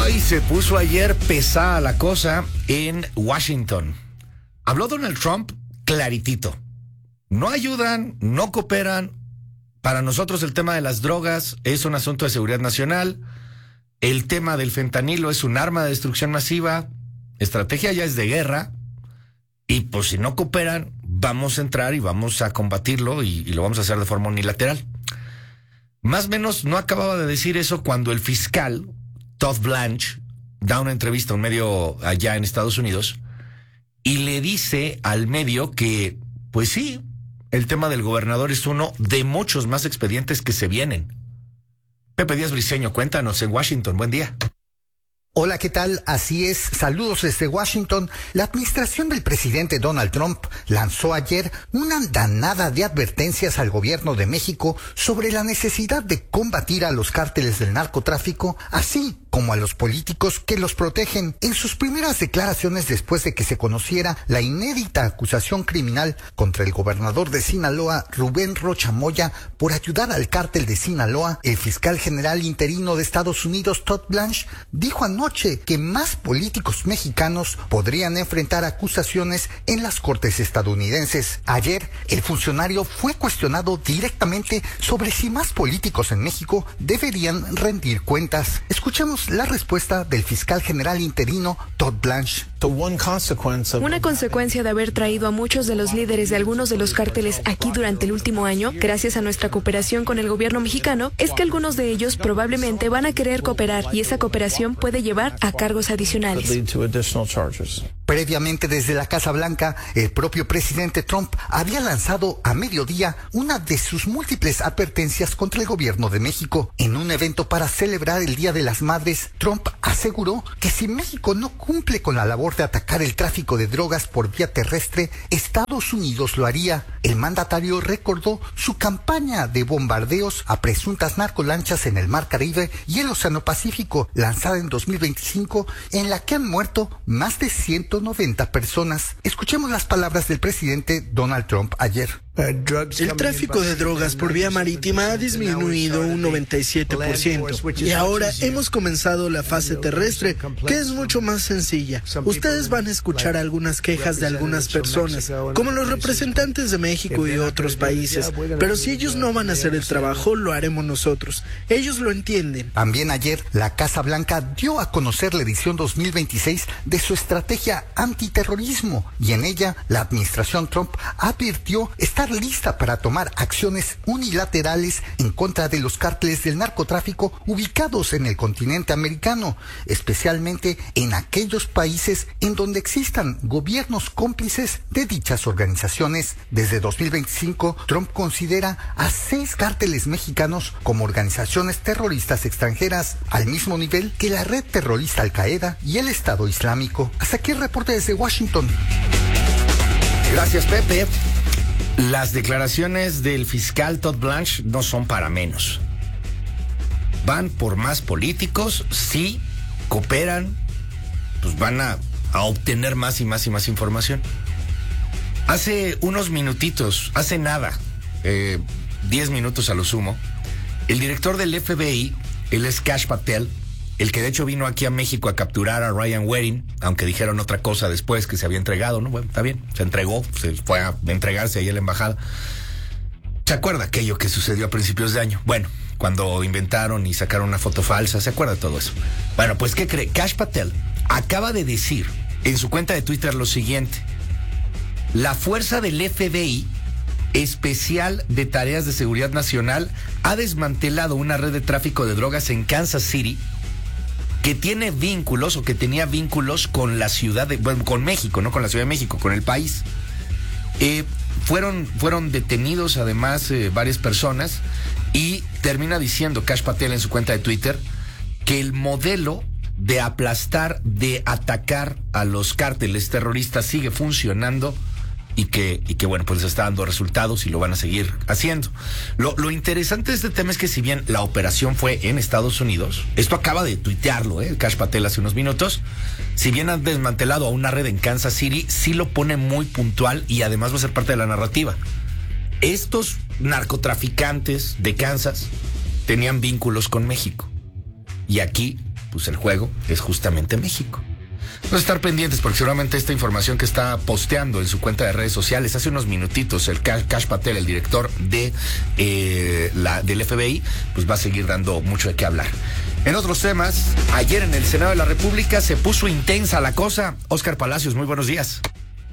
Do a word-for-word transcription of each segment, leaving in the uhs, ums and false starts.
Ay, se puso ayer pesada la cosa en Washington. Habló Donald Trump claritito. No ayudan, no cooperan. Para nosotros el tema de las drogas es un asunto de seguridad nacional. El tema del fentanilo es un arma de destrucción masiva. Estrategia ya es de guerra. Y pues si no cooperan, vamos a entrar y vamos a combatirlo y, y lo vamos a hacer de forma unilateral. Más o menos no acababa de decir eso cuando el fiscal Todd Blanche da una entrevista a un medio allá en Estados Unidos y le dice al medio que, pues sí, el tema del gobernador es uno de muchos más expedientes que se vienen. Pepe Díaz Briceño, cuéntanos en Washington. Buen día. Hola, ¿qué tal? Así es, saludos desde Washington. La administración del presidente Donald Trump lanzó ayer una andanada de advertencias al gobierno de México sobre la necesidad de combatir a los cárteles del narcotráfico, así como a los políticos que los protegen. En sus primeras declaraciones después de que se conociera la inédita acusación criminal contra el gobernador de Sinaloa, Rubén Rocha Moya, por ayudar al cártel de Sinaloa, el fiscal general interino de Estados Unidos, Todd Blanche, dijo anoche que más políticos mexicanos podrían enfrentar acusaciones en las cortes estadounidenses. Ayer, el funcionario fue cuestionado directamente sobre si más políticos en México deberían rendir cuentas. Escuchemos la respuesta del fiscal general interino Todd Blanche. Una consecuencia de haber traído a muchos de los líderes de algunos de los cárteles aquí durante el último año, gracias a nuestra cooperación con el gobierno mexicano, es que algunos de ellos probablemente van a querer cooperar y esa cooperación puede llevar a cargos adicionales. Previamente, desde la Casa Blanca, el propio presidente Trump había lanzado a mediodía una de sus múltiples advertencias contra el gobierno de México. En un evento para celebrar el Día de las Madres, Trump aseguró que si México no cumple con la labor de atacar el tráfico de drogas por vía terrestre, Estados Unidos lo haría. El mandatario recordó su campaña de bombardeos a presuntas narcolanchas en el Mar Caribe y el Océano Pacífico, lanzada en dos mil veinticinco, en la que han muerto más de ciento noventa personas. Escuchemos las palabras del presidente Donald Trump ayer. El tráfico de drogas por vía marítima ha disminuido un noventa y siete por ciento y ahora hemos comenzado la fase terrestre, que es mucho más sencilla. Ustedes van a escuchar algunas quejas de algunas personas, como los representantes de México y otros países, pero si ellos no van a hacer el trabajo, lo haremos nosotros. Ellos lo entienden. También ayer, la Casa Blanca dio a conocer la edición dos mil veintiséis de su estrategia antiterrorismo y en ella la administración Trump advirtió estar lista para tomar acciones unilaterales en contra de los cárteles del narcotráfico ubicados en el continente americano, especialmente en aquellos países en donde existan gobiernos cómplices de dichas organizaciones. Desde dos mil veinticinco, Trump considera a seis cárteles mexicanos como organizaciones terroristas extranjeras, al mismo nivel que la red terrorista Al Qaeda y el Estado Islámico. Hasta aquí el reporte desde Washington. Gracias, Pepe. Las declaraciones del fiscal Todd Blanche no son para menos. Van por más políticos, sí, cooperan, pues van a, a obtener más y más y más información. Hace unos minutitos, hace nada, eh, diez minutos a lo sumo, el director del F B I, él es Kash Patel, el que de hecho vino aquí a México a capturar a Ryan Waring, aunque dijeron otra cosa después, que se había entregado, ¿no? Bueno, está bien, se entregó, se fue a entregarse ahí a la embajada. ¿Se acuerda aquello que sucedió a principios de año? Bueno, cuando inventaron y sacaron una foto falsa, ¿se acuerda de todo eso? Bueno, pues ¿qué cree? Kash Patel acaba de decir en su cuenta de Twitter lo siguiente: la fuerza del F B I especial de tareas de seguridad nacional ha desmantelado una red de tráfico de drogas en Kansas City que tiene vínculos o que tenía vínculos con la ciudad de, bueno, con México, no con la Ciudad de México, con el país. Eh, fueron, fueron detenidos además eh, varias personas y termina diciendo Kash Patel en su cuenta de Twitter que el modelo de aplastar, de atacar a los cárteles terroristas sigue funcionando y que, y que bueno, pues les está dando resultados y lo van a seguir haciendo. Lo, lo interesante de este tema es que si bien la operación fue en Estados Unidos, esto acaba de tuitearlo, ¿eh? Kash Patel hace unos minutos, si bien han desmantelado a una red en Kansas City, sí lo pone muy puntual y además va a ser parte de la narrativa. Estos narcotraficantes de Kansas tenían vínculos con México y aquí pues el juego es justamente México. Vamos a estar pendientes porque seguramente esta información que está posteando en su cuenta de redes sociales hace unos minutitos el Kash Patel, el director de eh, la, del F B I, pues va a seguir dando mucho de qué hablar. En otros temas, ayer en el Senado de la República se puso intensa la cosa. Óscar Palacios, muy buenos días.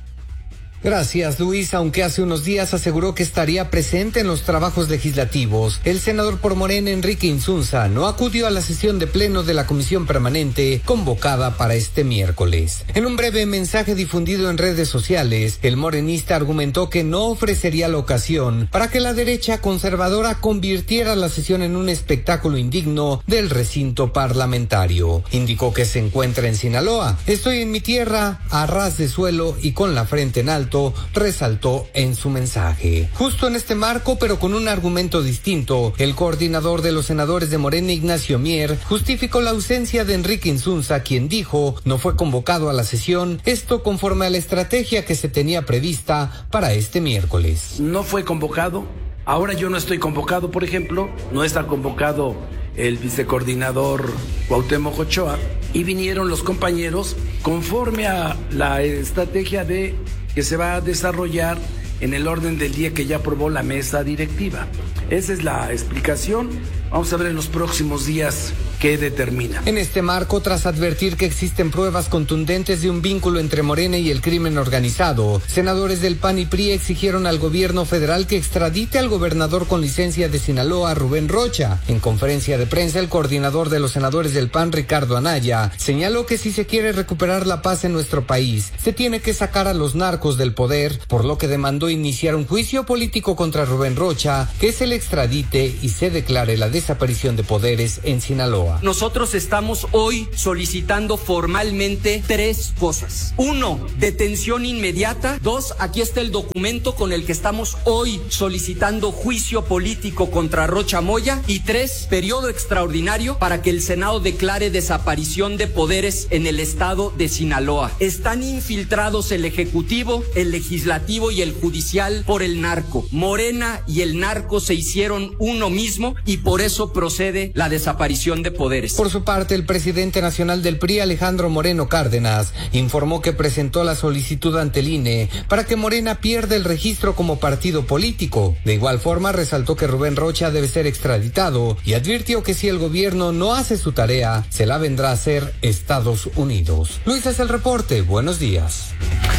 Gracias, Luis. Aunque hace unos días aseguró que estaría presente en los trabajos legislativos, el senador por Morena, Enrique Insunza, no acudió a la sesión de pleno de la comisión permanente convocada para este miércoles. En un breve mensaje difundido en redes sociales, el morenista argumentó que no ofrecería la ocasión para que la derecha conservadora convirtiera la sesión en un espectáculo indigno del recinto parlamentario. Indicó que se encuentra en Sinaloa. Estoy en mi tierra, a ras de suelo y con la frente en alto, resaltó en su mensaje. Justo en este marco, pero con un argumento distinto, el coordinador de los senadores de Morena, Ignacio Mier, justificó la ausencia de Enrique Insunza, quien dijo no fue convocado a la sesión, esto conforme a la estrategia que se tenía prevista para este miércoles. No fue convocado, ahora yo no estoy convocado, por ejemplo, no está convocado el vicecoordinador Cuauhtémoc Ochoa, y vinieron los compañeros conforme a la estrategia de que se va a desarrollar en el orden del día que ya aprobó la mesa directiva. Esa es la explicación. Vamos a ver en los próximos días qué determina. En este marco, tras advertir que existen pruebas contundentes de un vínculo entre Morena y el crimen organizado, senadores del P A N y P R I exigieron al gobierno federal que extradite al gobernador con licencia de Sinaloa, Rubén Rocha. En conferencia de prensa, el coordinador de los senadores del P A N, Ricardo Anaya, señaló que si se quiere recuperar la paz en nuestro país, se tiene que sacar a los narcos del poder, por lo que demandó iniciar un juicio político contra Rubén Rocha, que se le extradite y se declare la desaparición de poderes en Sinaloa. Nosotros estamos hoy solicitando formalmente tres cosas. Uno, detención inmediata. Dos, aquí está el documento con el que estamos hoy solicitando juicio político contra Rocha Moya. Y tres, periodo extraordinario para que el Senado declare desaparición de poderes en el estado de Sinaloa. Están infiltrados el Ejecutivo, el Legislativo y el Judicial por el narco. Morena y el narco se hicieron uno mismo y por eso procede la desaparición de poderes. Por su parte, el presidente nacional del P R I, Alejandro Moreno Cárdenas, informó que presentó la solicitud ante el I N E para que Morena pierda el registro como partido político. De igual forma, resaltó que Rubén Rocha debe ser extraditado y advirtió que si el gobierno no hace su tarea, se la vendrá a hacer Estados Unidos. Luis, es el reporte. Buenos días.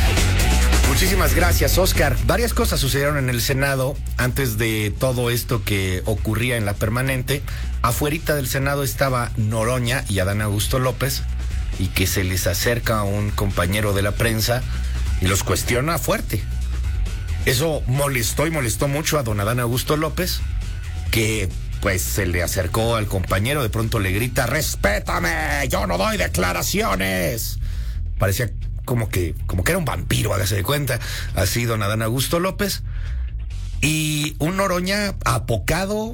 Muchísimas gracias, Óscar. Varias cosas sucedieron en el Senado antes de todo esto que ocurría en la permanente. Afuerita del Senado estaba Noroña y Adán Augusto López, y que se les acerca a un compañero de la prensa y los cuestiona fuerte. Eso molestó y molestó mucho a don Adán Augusto López, que pues se le acercó al compañero, de pronto le grita: ¡respétame! ¡Yo no doy declaraciones! Parecía como que, como que era un vampiro, hágase de cuenta, así don Adán Augusto López. Y un Noroña apocado,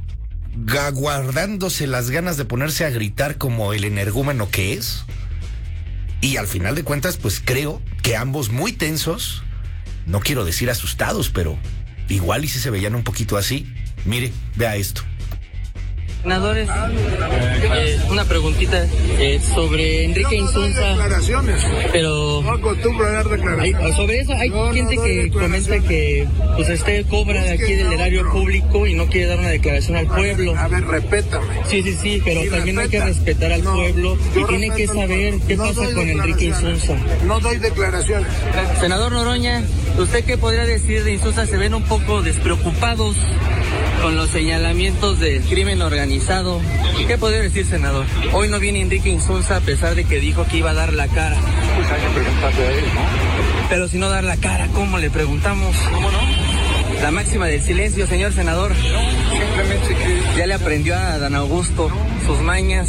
guardándose las ganas de ponerse a gritar como el energúmeno que es. Y al final de cuentas, pues creo que ambos muy tensos, no quiero decir asustados, pero igual y si se veían un poquito así. Mire, vea esto. Senadores, eh, una preguntita eh, sobre Enrique Insunza. Declaraciones. Pero no acostumbro a dar declaraciones. Hay, sobre eso hay no, gente no que comenta que pues usted cobra de aquí del erario público y no quiere dar una declaración al pueblo. A ver, respétame. Sí, sí, sí, pero sí, también respeta. hay que respetar al no, pueblo y tiene que saber qué no pasa con Enrique Insunza. No doy declaraciones. Senador Noroña, ¿usted qué podría decir de Insunza? Se ven un poco despreocupados con los señalamientos del crimen organizado. ¿Qué podría decir, senador? Hoy no viene Enrique Insunza a pesar de que dijo que iba a dar la cara. Pues hay que preguntarle a él, ¿no? Pero si no dar la cara, ¿cómo le preguntamos? ¿Cómo no? La máxima del silencio, señor senador. No, simplemente que... Ya le aprendió a Dan Augusto sus mañas.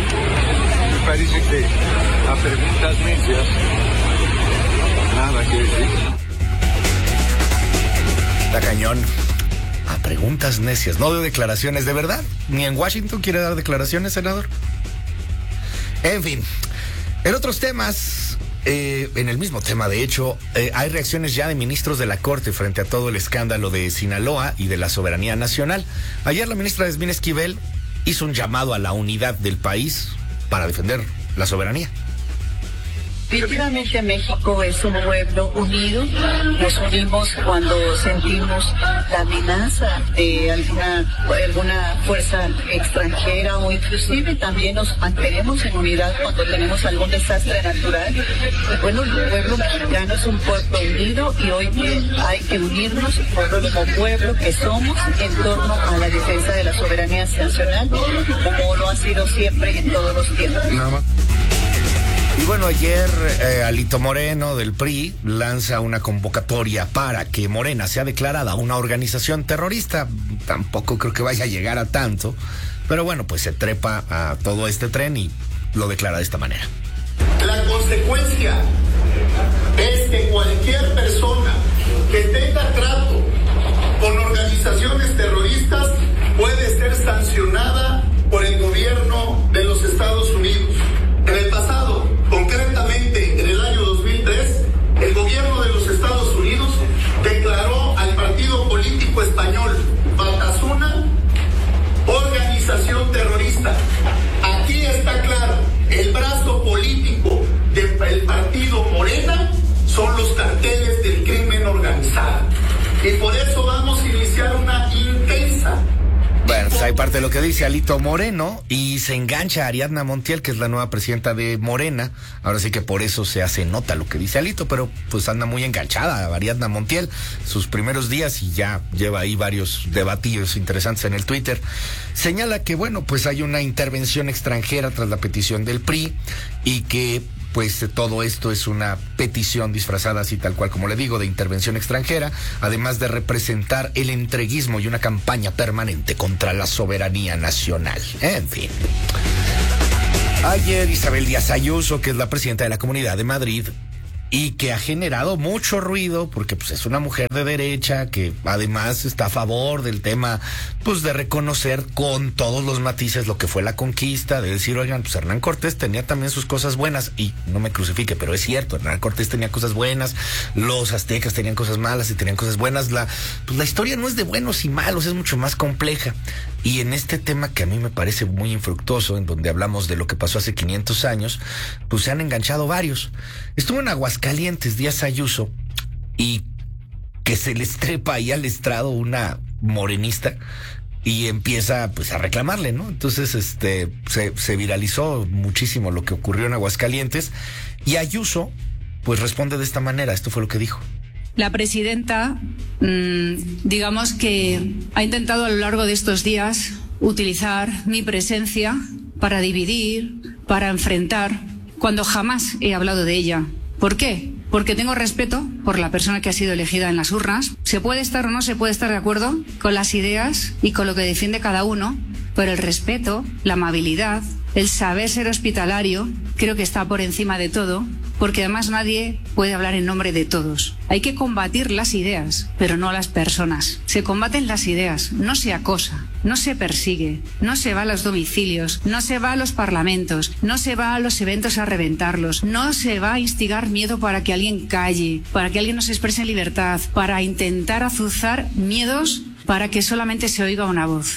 Me parece que a preguntas necias nada que decir. Está cañón. A preguntas necias. No de declaraciones, ¿de verdad? ¿Ni en Washington quiere dar declaraciones, senador? En fin. En otros temas, eh, en el mismo tema, de hecho, eh, hay reacciones ya de ministros de la Corte frente a todo el escándalo de Sinaloa y de la soberanía nacional. Ayer la ministra Yasmín Esquivel hizo un llamado a la unidad del país, para defender la soberanía. Definitivamente México es un pueblo unido. Nos unimos cuando sentimos la amenaza de alguna, alguna fuerza extranjera, o inclusive también nos mantenemos en unidad cuando tenemos algún desastre natural. Bueno, el pueblo mexicano es un pueblo unido y hoy hay que unirnos como pueblo que somos en torno a la defensa de la soberanía nacional, como lo ha sido siempre en todos los tiempos. No. Y bueno, ayer eh, Alito Moreno del P R I lanza una convocatoria para que Morena sea declarada una organización terrorista. Tampoco creo que vaya a llegar a tanto, pero bueno, pues se trepa a todo este tren y lo declara de esta manera. La consecuencia es que cualquier persona que tenga trato con organizaciones terroristas puede ser sancionada por el gobierno de los Estados Unidos. En el pasado, concretamente en el año dos mil tres, el gobierno de los Estados Unidos declaró al partido político español Batasuna organización terrorista. Aquí está claro, el brazo político del partido Morena son los carteles del crimen organizado. Y por eso vamos a iniciar una intensa... Bueno, pues hay parte de lo que dice Alito Moreno y se engancha a Ariadna Montiel, que es la nueva presidenta de Morena. Ahora sí que por eso se hace nota lo que dice Alito, pero pues anda muy enganchada a Ariadna Montiel sus primeros días y ya lleva ahí varios debatillos interesantes en el Twitter. Señala que, bueno, pues hay una intervención extranjera tras la petición del P R I y que pues todo esto es una petición disfrazada así tal cual como le digo, de intervención extranjera, además de representar el entreguismo y una campaña permanente contra la soberanía nacional. En fin. Ayer Isabel Díaz Ayuso, que es la presidenta de la Comunidad de Madrid, y que ha generado mucho ruido porque pues es una mujer de derecha que además está a favor del tema pues de reconocer con todos los matices lo que fue la conquista, de decir, oigan, pues Hernán Cortés tenía también sus cosas buenas, y no me crucifique, pero es cierto, Hernán Cortés tenía cosas buenas, los aztecas tenían cosas malas y tenían cosas buenas, la pues la historia no es de buenos y malos, es mucho más compleja. Y en este tema que a mí me parece muy infructuoso, en donde hablamos de lo que pasó hace quinientos años, pues se han enganchado varios. Estuvo en Aguascalientes Díaz Ayuso y que se les trepa ahí al estrado una morenista y empieza pues a reclamarle, ¿no? Entonces este se, se viralizó muchísimo lo que ocurrió en Aguascalientes y Ayuso pues responde de esta manera. Esto fue lo que dijo. La presidenta, mmm, digamos que ha intentado a lo largo de estos días utilizar mi presencia para dividir, para enfrentar, cuando jamás he hablado de ella. ¿Por qué? Porque tengo respeto por la persona que ha sido elegida en las urnas. Se puede estar o no se puede estar de acuerdo con las ideas y con lo que defiende cada uno, pero el respeto, la amabilidad, el saber ser hospitalario, creo que está por encima de todo, porque además nadie puede hablar en nombre de todos. Hay que combatir las ideas, pero no las personas. Se combaten las ideas, no se acosa, no se persigue, no se va a los domicilios, no se va a los parlamentos, no se va a los eventos a reventarlos, no se va a instigar miedo para que alguien calle, para que alguien no se exprese en libertad, para intentar azuzar miedos para que solamente se oiga una voz.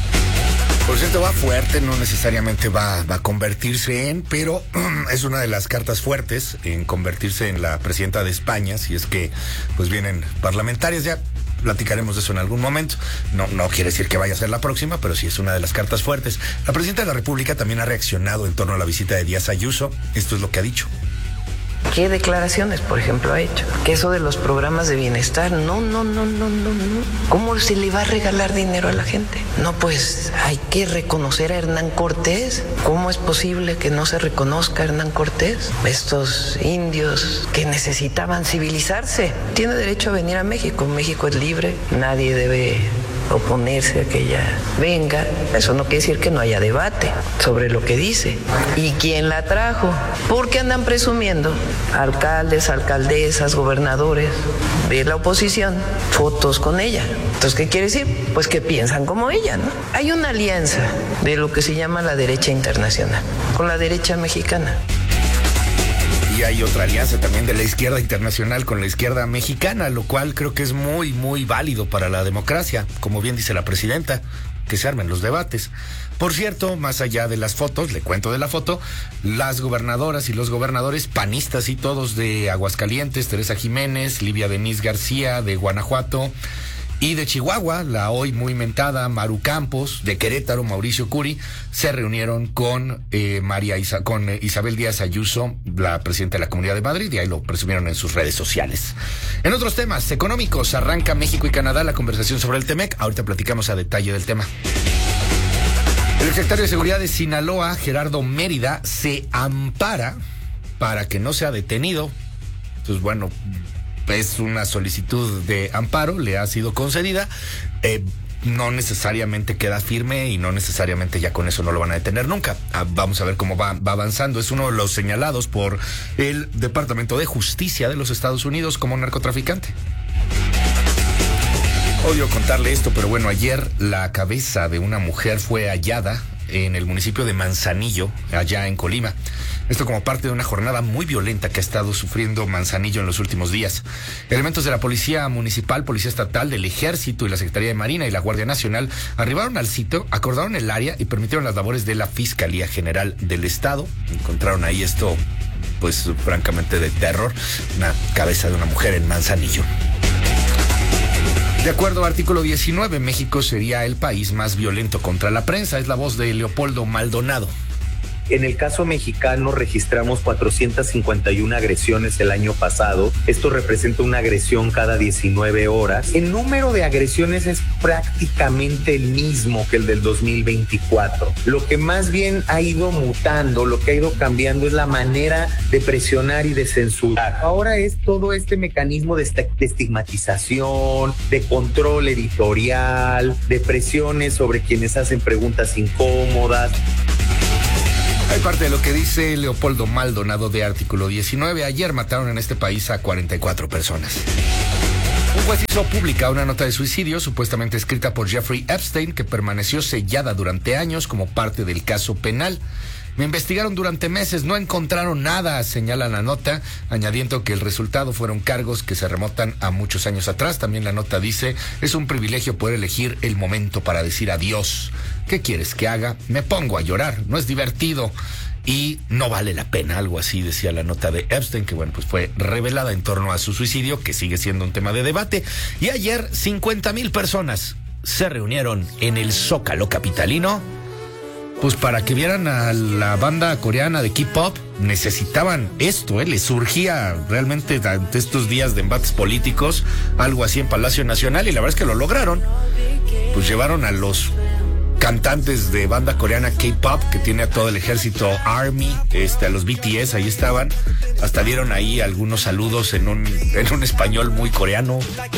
Por cierto, va fuerte, no necesariamente va, va a convertirse en, pero es una de las cartas fuertes en convertirse en la presidenta de España, si es que pues vienen parlamentarias. Ya platicaremos de eso en algún momento. No, no quiere decir que vaya a ser la próxima, pero sí es una de las cartas fuertes. La presidenta de la República también ha reaccionado en torno a la visita de Díaz Ayuso. Esto es lo que ha dicho. ¿Qué declaraciones, por ejemplo, ha hecho? Que eso de los programas de bienestar, no, no, no, no, no, no. ¿Cómo se le va a regalar dinero a la gente? No, pues hay que reconocer a Hernán Cortés. ¿Cómo es posible que no se reconozca a Hernán Cortés? Estos indios que necesitaban civilizarse. Tiene derecho a venir a México. México es libre, nadie debe oponerse a que ella venga. Eso no quiere decir que no haya debate sobre lo que dice. ¿Y quién la trajo? ¿Por qué andan presumiendo? Alcaldes, alcaldesas, gobernadores de la oposición, fotos con ella. Entonces, ¿qué quiere decir? Pues que piensan como ella, ¿no? Hay una alianza de lo que se llama la derecha internacional con la derecha mexicana. Y hay otra alianza también de la izquierda internacional con la izquierda mexicana, lo cual creo que es muy, muy válido para la democracia, como bien dice la presidenta, que se armen los debates. Por cierto, más allá de las fotos, le cuento de la foto, las gobernadoras y los gobernadores panistas y todos de Aguascalientes, Teresa Jiménez, Livia Denise García de Guanajuato, y de Chihuahua, la hoy muy mentada Maru Campos, de Querétaro, Mauricio Curi, se reunieron con eh, María Isa, con eh, Isabel Díaz Ayuso, la presidenta de la Comunidad de Madrid, y ahí lo presumieron en sus redes sociales. En otros temas económicos, arranca México y Canadá la conversación sobre el Temec. Ahorita platicamos a detalle del tema. El secretario de Seguridad de Sinaloa, Gerardo Mérida, se ampara para que no sea detenido. Entonces, bueno, es una solicitud de amparo, le ha sido concedida, eh, no necesariamente queda firme y no necesariamente ya con eso no lo van a detener nunca. Ah, vamos a ver cómo va, va avanzando. Es uno de los señalados por el Departamento de Justicia de los Estados Unidos como narcotraficante. Odio contarle esto, pero bueno, ayer la cabeza de una mujer fue hallada en el municipio de Manzanillo, allá en Colima. Esto como parte de una jornada muy violenta que ha estado sufriendo Manzanillo en los últimos días. Elementos de la Policía Municipal, Policía Estatal, del Ejército y la Secretaría de Marina y la Guardia Nacional arribaron al sitio, acordaron el área y permitieron las labores de la Fiscalía General del Estado. Encontraron ahí esto, pues francamente de terror, una cabeza de una mujer en Manzanillo. De acuerdo a artículo diecinueve, México sería el país más violento contra la prensa. Es la voz de Leopoldo Maldonado. En el caso mexicano registramos cuatrocientas cincuenta y una agresiones el año pasado. Esto representa una agresión cada diecinueve horas. El número de agresiones es prácticamente el mismo que el del dos mil veinticuatro. Lo que más bien ha ido mutando, lo que ha ido cambiando es la manera de presionar y de censurar. Ahora es todo este mecanismo de, esta, de estigmatización, de control editorial, de presiones sobre quienes hacen preguntas incómodas. Hay parte de lo que dice Leopoldo Maldonado de artículo diecinueve. Ayer mataron en este país a cuarenta y cuatro personas. Un juez hizo pública una nota de suicidio supuestamente escrita por Jeffrey Epstein, que permaneció sellada durante años como parte del caso penal. Me investigaron durante meses, no encontraron nada, señala la nota, añadiendo que el resultado fueron cargos que se remontan a muchos años atrás. También la nota dice, es un privilegio poder elegir el momento para decir adiós. ¿Qué quieres que haga? Me pongo a llorar, no es divertido y no vale la pena, algo así decía la nota de Epstein, que bueno, pues fue revelada en torno a su suicidio, que sigue siendo un tema de debate. Y ayer cincuenta mil personas se reunieron en el Zócalo capitalino, pues para que vieran a la banda coreana de K-pop. Necesitaban esto, ¿eh? Les surgía realmente ante estos días de embates políticos algo así en Palacio Nacional, y la verdad es que lo lograron. Pues llevaron a los cantantes de banda coreana K-pop, que tiene a todo el ejército Army, este, a los B T S, ahí estaban. Hasta dieron ahí algunos saludos en un, en un español muy coreano,